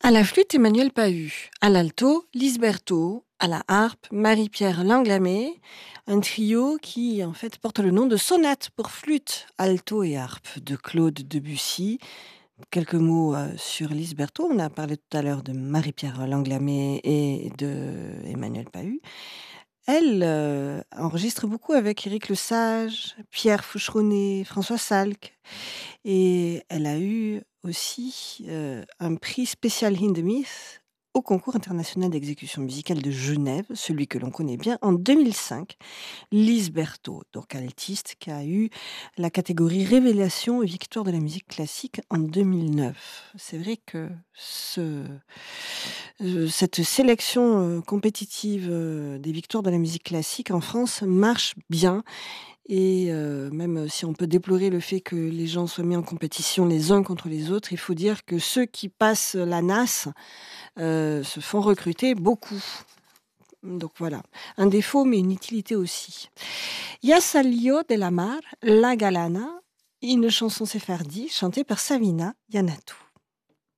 À la flûte, Emmanuel Pahud. À l'alto, Lise Berthaud. À la harpe, Marie-Pierre Langlamé. Un trio qui, en fait, porte le nom de Sonate pour flûte, alto et harpe de Claude Debussy. Quelques mots sur Lise Berthaud. On a parlé tout à l'heure de Marie-Pierre Langlamé et de Emmanuel Pahud. Elle enregistre beaucoup avec Éric Lesage, Pierre Faucheronnet, François Salk. Et elle a eu aussi un prix spécial Hindemith au concours international d'exécution musicale de Genève, celui que l'on connaît bien, en 2005. Lise Berthaud, donc altiste, qui a eu la catégorie Révélation et Victoire de la musique classique en 2009. C'est vrai que cette sélection compétitive des victoires de la musique classique en France marche bien. Et même si on peut déplorer le fait que les gens soient mis en compétition les uns contre les autres, il faut dire que ceux qui passent la NAS se font recruter beaucoup. Donc voilà, un défaut mais une utilité aussi. Ya salió de la mar, la galana, une chanson séphardie chantée par Savina Yanatou.